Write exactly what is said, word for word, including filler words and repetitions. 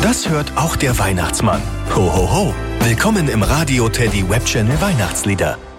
Das hört auch der Weihnachtsmann. Ho, ho, ho. Willkommen im Radio Teddy Web Channel Weihnachtslieder.